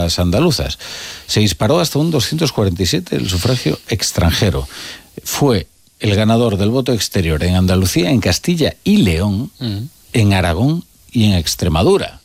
juntas andaluzas. Se disparó hasta un 247 el sufragio extranjero. Fue el ganador del voto exterior en Andalucía, en Castilla y León, en Aragón y en Extremadura.